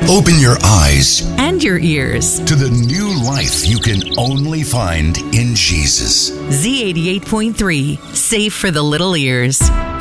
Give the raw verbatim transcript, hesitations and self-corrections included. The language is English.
Open your eyes and your ears to the new life you can only find in Jesus. Z eighty-eight point three, safe for the little ears.